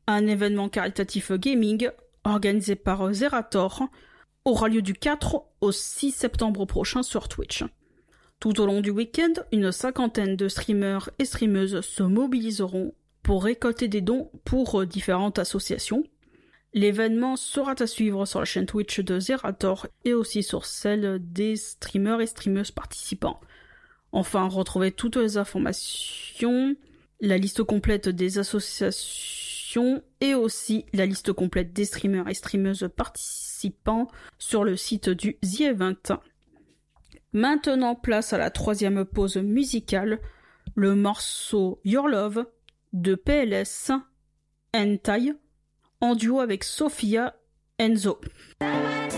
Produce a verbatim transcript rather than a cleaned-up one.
Un événement caritatif gaming organisé par Zerator aura lieu du quatre au six septembre prochain sur Twitch. Tout au long du week-end, une cinquantaine de streamers et streameuses se mobiliseront pour récolter des dons pour différentes associations. L'événement sera à suivre sur la chaîne Twitch de Zerator et aussi sur celle des streamers et streameuses participants. Enfin, retrouvez toutes les informations, la liste complète des associations et aussi la liste complète des streamers et streameuses participants sur le site du The Event. Maintenant, place à la troisième pause musicale, le morceau Your Love de P L S Hentai en duo avec Sophia Enzo.